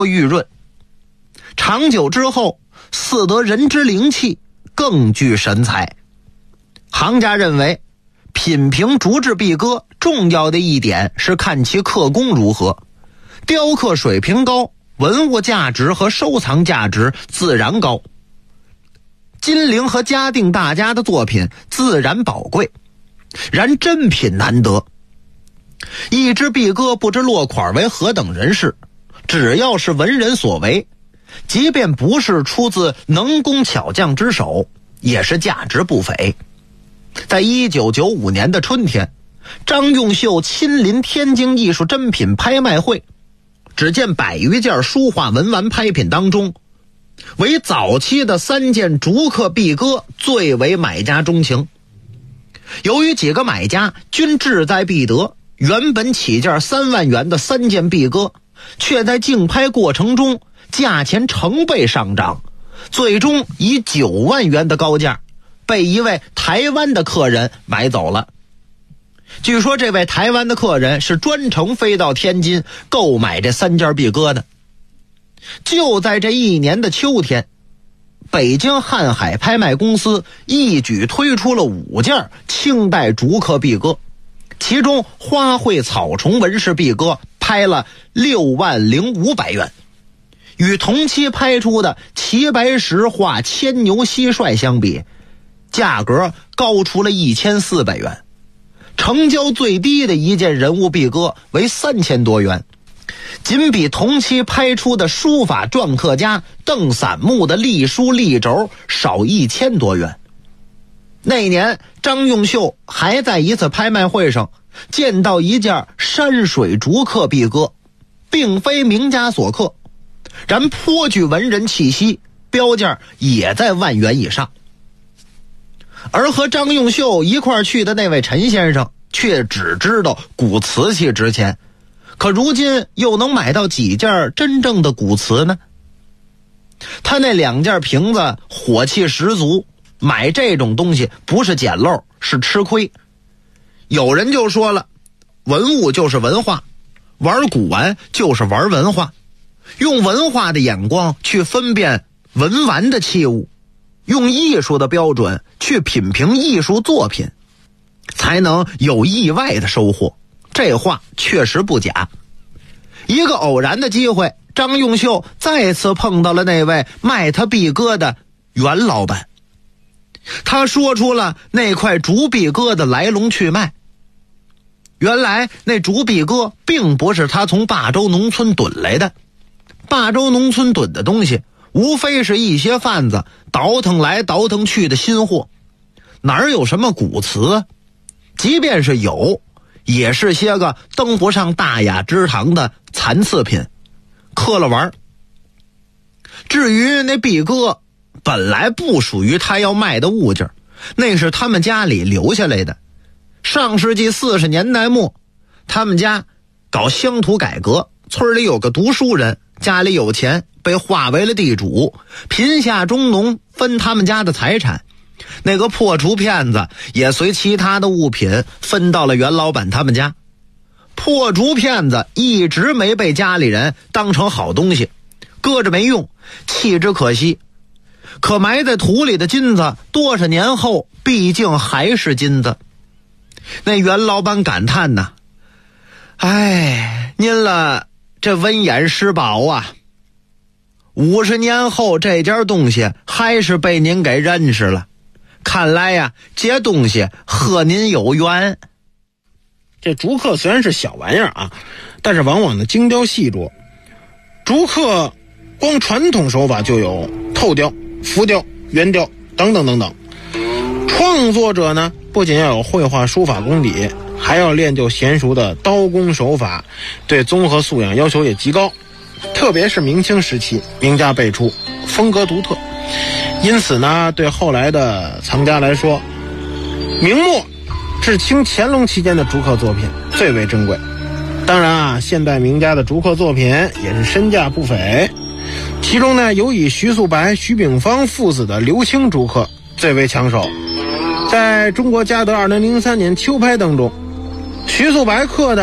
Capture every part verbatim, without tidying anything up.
玉润，长久之后似得人之灵气，更具神采。行家认为品评竹制璧歌重要的一点是看其刻工如何，雕刻水平高，文物价值和收藏价值自然高。金陵和嘉定大家的作品自然宝贵，然真品难得。一支璧歌不知落款为何等人士，只要是文人所为，即便不是出自能工巧匠之手，也是价值不菲。在一九九五年的春天，张用秀亲临天津艺术珍品拍卖会，只见百余件书画文玩拍品当中，为早期的三件竹刻璧歌最为买家钟情。由于几个买家均志在必得，原本起价三万元的三件璧歌，却在竞拍过程中价钱成倍上涨，最终以九万元的高价被一位台湾的客人买走了。据说这位台湾的客人是专程飞到天津购买这三件璧歌的。就在这一年的秋天，北京瀚海拍卖公司一举推出了五件清代竹刻璧歌，其中花卉草虫纹饰璧歌拍了六万零五百元，与同期拍出的齐白石画牵牛蟋蟀相比，价格高出了一千四百元。成交最低的一件人物璧歌为三千多元，仅比同期拍出的书法篆刻家邓散木的隶书隶轴少一千多元。那年张用秀还在一次拍卖会上见到一件山水竹刻璧歌，并非名家所刻，然颇具文人气息，标价也在万元以上。而和张用秀一块去的那位陈先生却只知道古瓷器值钱，可如今又能买到几件真正的古瓷呢？他那两件瓶子火气十足，买这种东西不是捡漏，是吃亏。有人就说了，文物就是文化，玩古玩就是玩文化，用文化的眼光去分辨文玩的器物，用艺术的标准去品评艺术作品，才能有意外的收获。这话确实不假。一个偶然的机会，张用秀再次碰到了那位卖他璧歌的袁老板。他说出了那块竹璧歌的来龙去脉。原来那竹璧歌并不是他从霸州农村囤来的，霸州农村囤的东西无非是一些贩子倒腾来倒腾去的新货，哪有什么古瓷？即便是有，也是些个登不上大雅之堂的残次品，刻了玩。至于那璧歌本来不属于他要卖的物件，那是他们家里留下来的。上世纪四十年代末，他们家搞乡土改革，村里有个读书人，家里有钱，被划为了地主，贫下中农分他们家的财产。那个破竹片子也随其他的物品分到了袁老板他们家。破竹片子一直没被家里人当成好东西，搁着没用，弃之可惜。可埋在土里的金子多少年后毕竟还是金子。那袁老板感叹呐，哎，您了这文眼识宝啊，五十年后这件东西还是被您给认识了，看来呀，这东西和您有缘。 这竹刻虽然是小玩意儿啊，但是往往呢精雕细琢。竹刻光传统手法就有透雕、浮雕、圆雕等等等等。创作者呢不仅要有绘画书法功底，还要练就娴熟的刀工手法，对综合素养要求也极高。特别是明清时期，名家辈出，风格独特。因此呢，对后来的藏家来说，明末至清乾隆期间的竹刻作品最为珍贵。当然啊，现代名家的竹刻作品也是身价不菲，其中呢有以徐素白、徐秉芳父子的流青竹刻最为抢手。在中国嘉德二零零三年秋拍当中，徐素白刻的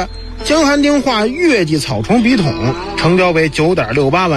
江汉丁画月季草虫笔筒成交为九点六八万。